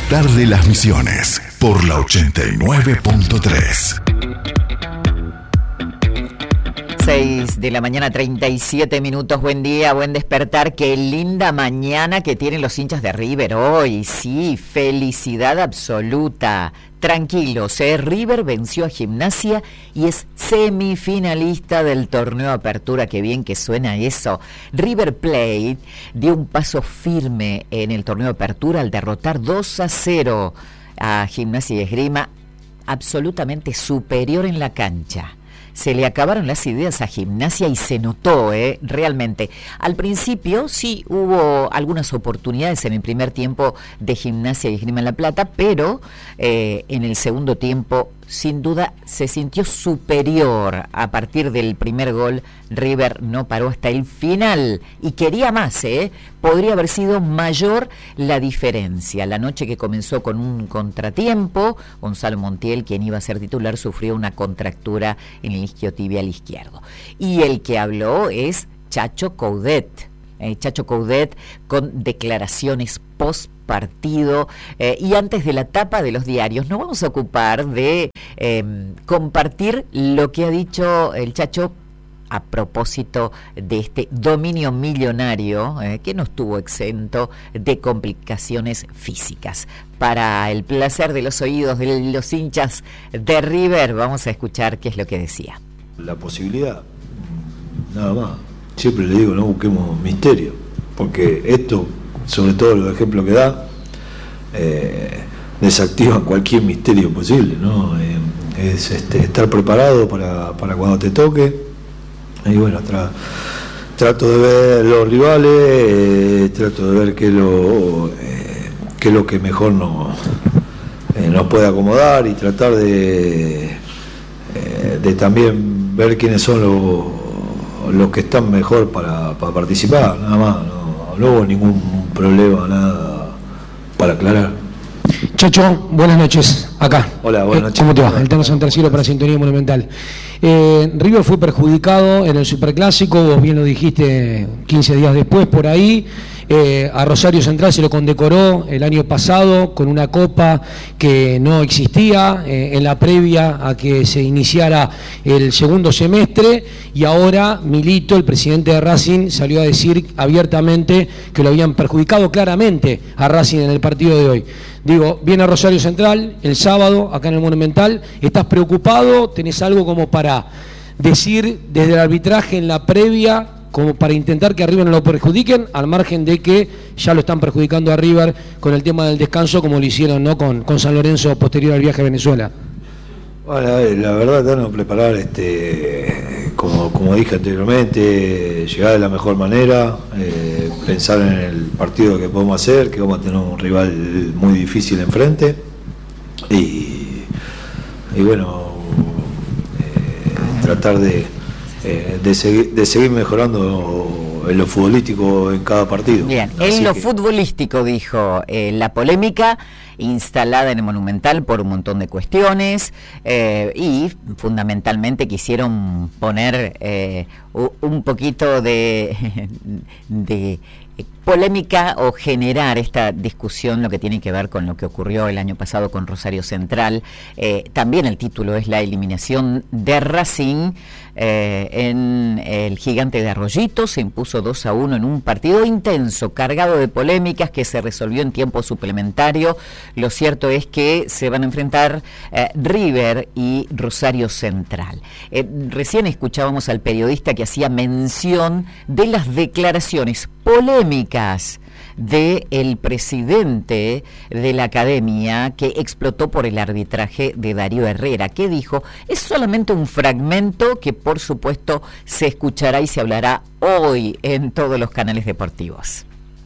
despertar de las Misiones por la 89.3. 6 de la mañana, 37 minutos. Buen día, buen despertar. Qué linda mañana que tienen los hinchas de River hoy. Sí, felicidad absoluta. Tranquilos, River venció a Gimnasia y es semifinalista del torneo Apertura. Qué bien que suena eso. River Plate dio un paso firme en el torneo Apertura al derrotar 2-0 a Gimnasia y Esgrima, absolutamente superior en la cancha. Se le acabaron las ideas a Gimnasia y se notó, realmente. Al principio sí hubo algunas oportunidades en el primer tiempo de Gimnasia y Esgrima en La Plata, pero en el segundo tiempo sin duda se sintió superior. A partir del primer gol, River no paró hasta el final y quería más, podría haber sido mayor la diferencia. La noche que comenzó con un contratiempo, Gonzalo Montiel, quien iba a ser titular, sufrió una contractura en el isquiotibial izquierdo. Y el que habló es Chacho Coudet. Chacho Coudet con declaraciones post partido y antes de la tapa de los diarios. Nos vamos a ocupar de compartir lo que ha dicho el Chacho a propósito de este dominio millonario que no estuvo exento de complicaciones físicas. Para el placer de los oídos de los hinchas de River, vamos a escuchar qué es lo que decía. La posibilidad, nada más. Siempre le digo, no busquemos misterio, porque esto, sobre todo los ejemplos que da, desactivan cualquier misterio posible, ¿no? Es estar preparado para cuando te toque. Y bueno, trato de ver los rivales, trato de ver qué es lo que mejor nos puede acomodar y tratar de también ver quiénes son los que están mejor para participar, nada más. No hubo ningún problema, nada para aclarar. Chacho, buenas noches, acá. Hola, buenas noches. ¿Cómo te va? El Tano Santarcielo para Sintonía Monumental. River fue perjudicado en el Superclásico, vos bien lo dijiste 15 días después por ahí. A Rosario Central se lo condecoró el año pasado con una copa que no existía en la previa a que se iniciara el segundo semestre, y ahora Milito, el presidente de Racing, salió a decir abiertamente que lo habían perjudicado claramente a Racing en el partido de hoy. Digo, viene a Rosario Central el sábado acá en el Monumental, ¿estás preocupado? ¿Tenés algo como para decir desde el arbitraje en la previa, como para intentar que a River no lo perjudiquen, al margen de que ya lo están perjudicando a River con el tema del descanso, como lo hicieron, ¿no?, con San Lorenzo posterior al viaje a Venezuela? Bueno, la verdad, Tano, preparar, como dije anteriormente, llegar de la mejor manera, pensar en el partido que podemos hacer, que vamos a tener un rival muy difícil enfrente, y bueno, tratar de seguir mejorando en lo futbolístico en cada partido. Bien, en lo futbolístico, dijo, la polémica instalada en el Monumental por un montón de cuestiones, y fundamentalmente quisieron poner un poquito de polémica o generar esta discusión, lo que tiene que ver con lo que ocurrió el año pasado con Rosario Central. También el título es la eliminación de Racing en el Gigante de Arroyito. Se impuso 2-1 en un partido intenso, cargado de polémicas, que se resolvió en tiempo suplementario. Lo cierto es que se van a enfrentar River y Rosario Central. Recién escuchábamos al periodista que hacía mención de las declaraciones polémicas del presidente de la academia, que explotó por el arbitraje de Darío Herrera. ¿Qué dijo? Es solamente un fragmento que por supuesto se escuchará y se hablará hoy en todos los canales deportivos.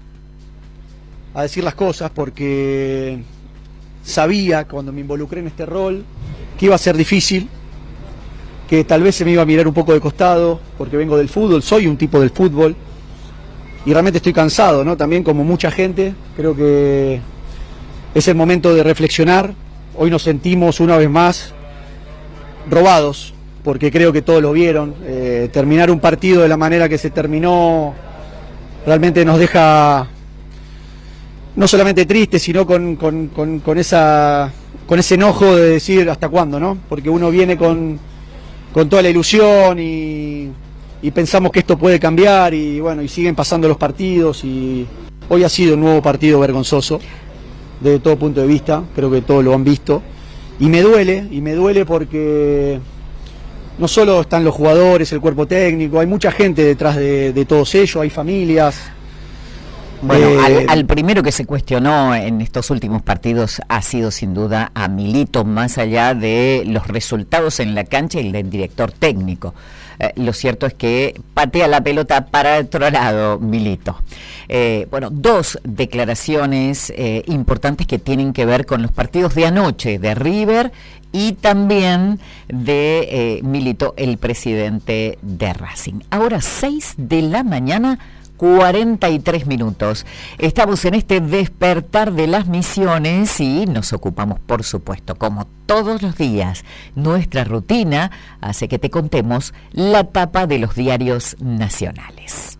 A decir las cosas porque sabía, cuando me involucré en este rol, que iba a ser difícil, que tal vez se me iba a mirar un poco de costado, porque vengo del fútbol, soy un tipo del fútbol, y realmente estoy cansado, ¿no? También, como mucha gente, creo que es el momento de reflexionar. Hoy nos sentimos una vez más robados, porque creo que todos lo vieron. Terminar un partido de la manera que se terminó realmente nos deja no solamente triste, sino con ese enojo de decir hasta cuándo, ¿no? Porque uno viene con toda la ilusión y pensamos que esto puede cambiar y bueno, y siguen pasando los partidos y hoy ha sido un nuevo partido vergonzoso desde todo punto de vista, creo que todos lo han visto y me duele porque no solo están los jugadores, el cuerpo técnico, hay mucha gente detrás de todos ellos, hay familias. Bueno, al primero que se cuestionó en estos últimos partidos ha sido sin duda a Milito, más allá de los resultados en la cancha y del director técnico. Lo cierto es que patea la pelota para otro lado, Milito. Bueno, dos declaraciones importantes que tienen que ver con los partidos de anoche de River y también de Milito, el presidente de Racing. Ahora 6 de la mañana, 43 minutos. Estamos en este despertar de las misiones y nos ocupamos, por supuesto, como todos los días. Nuestra rutina hace que te contemos la tapa de los diarios nacionales.